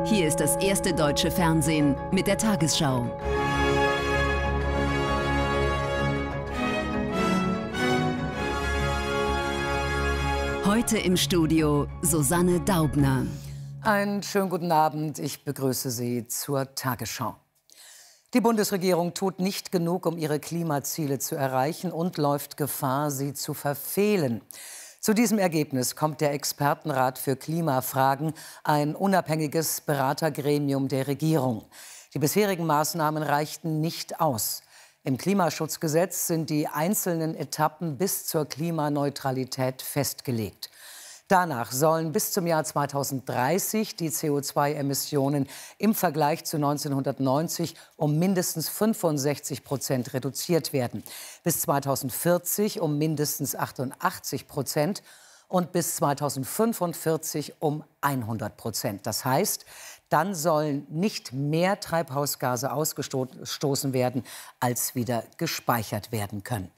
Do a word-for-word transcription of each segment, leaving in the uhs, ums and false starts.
Hier ist das erste deutsche Fernsehen mit der Tagesschau. Heute im Studio Susanne Daubner. Einen schönen guten Abend. Ich begrüße Sie zur Tagesschau. Die Bundesregierung tut nicht genug, um ihre Klimaziele zu erreichen und läuft Gefahr, sie zu verfehlen. Zu diesem Ergebnis kommt der Expertenrat für Klimafragen, ein unabhängiges Beratergremium der Regierung. Die bisherigen Maßnahmen reichten nicht aus. Im Klimaschutzgesetz sind die einzelnen Etappen bis zur Klimaneutralität festgelegt. Danach sollen bis zum Jahr zweitausenddreißig die C O zwei Emissionen im Vergleich zu neunzehnhundertneunzig um mindestens fünfundsechzig Prozent reduziert werden, bis zweitausendvierzig um mindestens achtundachtzig Prozent und bis zweitausendfünfundvierzig um hundert Prozent. Das heißt, dann sollen nicht mehr Treibhausgase ausgestoßen werden, als wieder gespeichert werden können.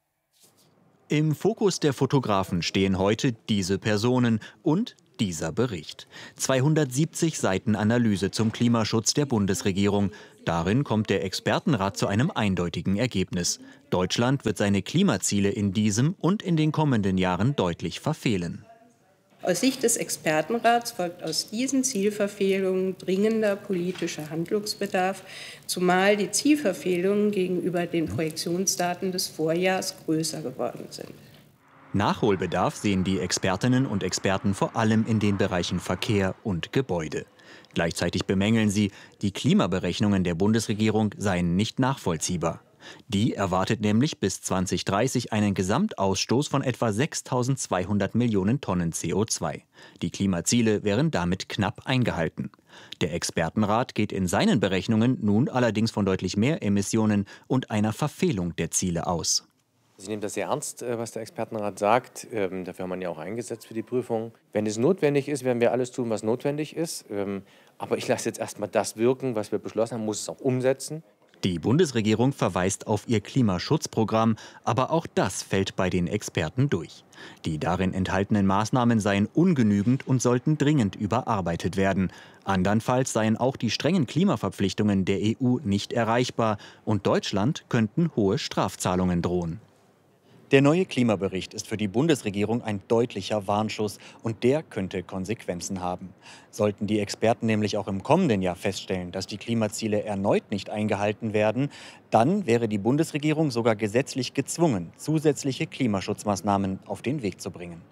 Im Fokus der Fotografen stehen heute diese Personen und dieser Bericht. zweihundertsiebzig Seiten Analyse zum Klimaschutz der Bundesregierung. Darin kommt der Expertenrat zu einem eindeutigen Ergebnis. Deutschland wird seine Klimaziele in diesem und in den kommenden Jahren deutlich verfehlen. Aus Sicht des Expertenrats folgt aus diesen Zielverfehlungen dringender politischer Handlungsbedarf, zumal die Zielverfehlungen gegenüber den Projektionsdaten des Vorjahrs größer geworden sind. Nachholbedarf sehen die Expertinnen und Experten vor allem in den Bereichen Verkehr und Gebäude. Gleichzeitig bemängeln sie, die Klimaberechnungen der Bundesregierung seien nicht nachvollziehbar. Die erwartet nämlich bis zweitausenddreißig einen Gesamtausstoß von etwa sechstausendzweihundert Millionen Tonnen C O zwei. Die Klimaziele wären damit knapp eingehalten. Der Expertenrat geht in seinen Berechnungen nun allerdings von deutlich mehr Emissionen und einer Verfehlung der Ziele aus. Ich nehme das sehr ernst, was der Expertenrat sagt. Ähm, dafür haben wir ja auch eingesetzt für die Prüfung. Wenn es notwendig ist, werden wir alles tun, was notwendig ist. Ähm, aber ich lasse jetzt erstmal das wirken, was wir beschlossen haben, muss es auch umsetzen. Die Bundesregierung verweist auf ihr Klimaschutzprogramm, aber auch das fällt bei den Experten durch. Die darin enthaltenen Maßnahmen seien ungenügend und sollten dringend überarbeitet werden. Andernfalls seien auch die strengen Klimaverpflichtungen der E U nicht erreichbar und Deutschland könnten hohe Strafzahlungen drohen. Der neue Klimabericht ist für die Bundesregierung ein deutlicher Warnschuss und der könnte Konsequenzen haben. Sollten die Experten nämlich auch im kommenden Jahr feststellen, dass die Klimaziele erneut nicht eingehalten werden, dann wäre die Bundesregierung sogar gesetzlich gezwungen, zusätzliche Klimaschutzmaßnahmen auf den Weg zu bringen.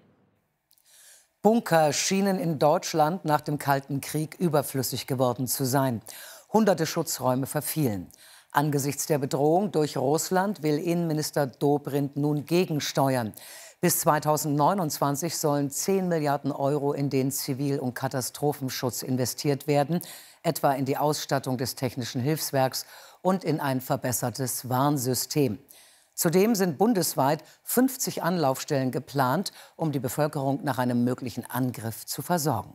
Bunker schienen in Deutschland nach dem Kalten Krieg überflüssig geworden zu sein. Hunderte Schutzräume verfielen. Angesichts der Bedrohung durch Russland will Innenminister Dobrindt nun gegensteuern. Bis zweitausendneunundzwanzig sollen zehn Milliarden Euro in den Zivil- und Katastrophenschutz investiert werden, etwa in die Ausstattung des Technischen Hilfswerks und in ein verbessertes Warnsystem. Zudem sind bundesweit fünfzig Anlaufstellen geplant, um die Bevölkerung nach einem möglichen Angriff zu versorgen.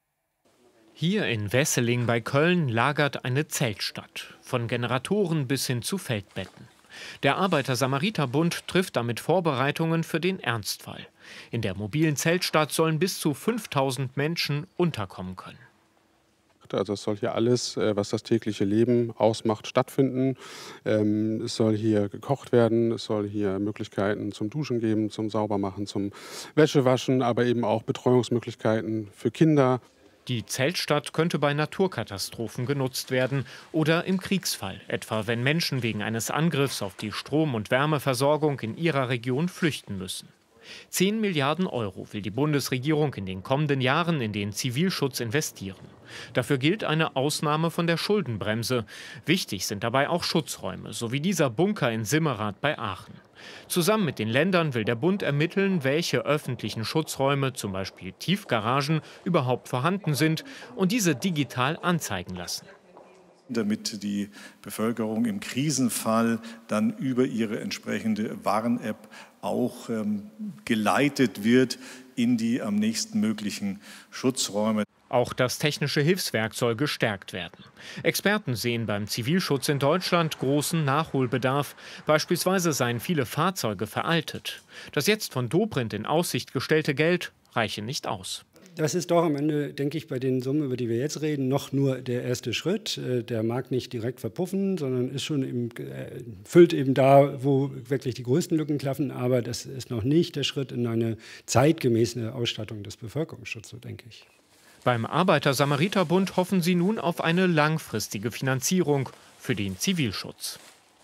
Hier in Wesseling bei Köln lagert eine Zeltstadt, von Generatoren bis hin zu Feldbetten. Der Arbeiter-Samariter-Bund trifft damit Vorbereitungen für den Ernstfall. In der mobilen Zeltstadt sollen bis zu fünftausend Menschen unterkommen können. Also es soll hier alles, was das tägliche Leben ausmacht, stattfinden. Es soll hier gekocht werden, es soll hier Möglichkeiten zum Duschen geben, zum Saubermachen, zum Wäschewaschen, aber eben auch Betreuungsmöglichkeiten für Kinder. Die Zeltstadt könnte bei Naturkatastrophen genutzt werden oder im Kriegsfall, etwa wenn Menschen wegen eines Angriffs auf die Strom- und Wärmeversorgung in ihrer Region flüchten müssen. Zehn Milliarden Euro will die Bundesregierung in den kommenden Jahren in den Zivilschutz investieren. Dafür gilt eine Ausnahme von der Schuldenbremse. Wichtig sind dabei auch Schutzräume, so wie dieser Bunker in Simmerath bei Aachen. Zusammen mit den Ländern will der Bund ermitteln, welche öffentlichen Schutzräume, zum Beispiel Tiefgaragen, überhaupt vorhanden sind und diese digital anzeigen lassen. Damit die Bevölkerung im Krisenfall dann über ihre entsprechende Warn-App auch ähm, geleitet wird in die am nächsten möglichen Schutzräume. Auch das Technische Hilfswerk soll gestärkt werden. Experten sehen beim Zivilschutz in Deutschland großen Nachholbedarf. Beispielsweise seien viele Fahrzeuge veraltet. Das jetzt von Dobrindt in Aussicht gestellte Geld reiche nicht aus. das ist doch am Ende, denke ich, bei den Summen, über die wir jetzt reden, noch nur der erste Schritt. Der mag nicht direkt verpuffen, sondern ist schon eben, äh, füllt eben da, wo wirklich die größten Lücken klaffen. Aber das ist noch nicht der Schritt in eine zeitgemäße Ausstattung des Bevölkerungsschutzes, so denke ich. Beim Arbeiter-Samariter-Bund hoffen sie nun auf eine langfristige Finanzierung für den Zivilschutz.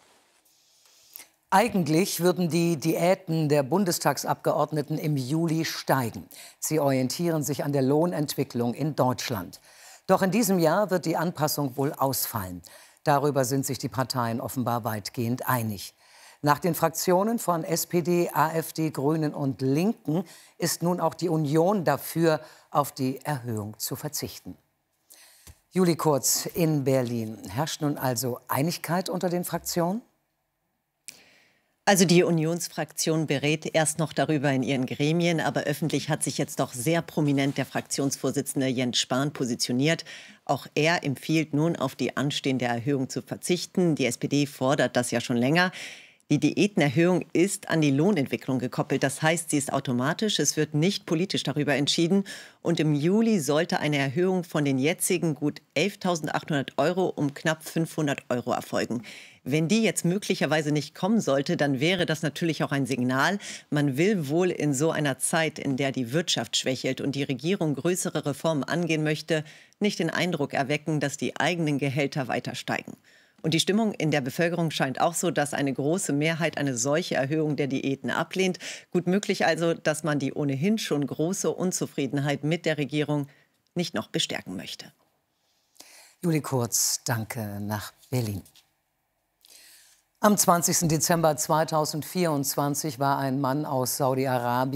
Eigentlich würden die Diäten der Bundestagsabgeordneten im Juli steigen. Sie orientieren sich an der Lohnentwicklung in Deutschland. Doch in diesem Jahr wird die Anpassung wohl ausfallen. Darüber sind sich die Parteien offenbar weitgehend einig. Nach den Fraktionen von S P D, AfD, Grünen und Linken ist nun auch die Union dafür, auf die Erhöhung zu verzichten. Julie Kurz in Berlin. Herrscht nun also Einigkeit unter den Fraktionen? Also die Unionsfraktion berät erst noch darüber in ihren Gremien, aber öffentlich hat sich jetzt doch sehr prominent der Fraktionsvorsitzende Jens Spahn positioniert. Auch er empfiehlt nun, auf die anstehende Erhöhung zu verzichten. Die S P D fordert das ja schon länger. Die Diätenerhöhung ist an die Lohnentwicklung gekoppelt. Das heißt, sie ist automatisch. Es wird nicht politisch darüber entschieden. Und im Juli sollte eine Erhöhung von den jetzigen gut elftausendachthundert Euro um knapp fünfhundert Euro erfolgen. Wenn die jetzt möglicherweise nicht kommen sollte, dann wäre das natürlich auch ein Signal. Man will wohl in so einer Zeit, in der die Wirtschaft schwächelt und die Regierung größere Reformen angehen möchte, nicht den Eindruck erwecken, dass die eigenen Gehälter weiter steigen. Und die Stimmung in der Bevölkerung scheint auch so, dass eine große Mehrheit eine solche Erhöhung der Diäten ablehnt. Gut möglich also, dass man die ohnehin schon große Unzufriedenheit mit der Regierung nicht noch bestärken möchte. Julie Kurz, danke nach Berlin. Am zwanzigsten Dezember zweitausendvierundzwanzig war ein Mann aus Saudi-Arabien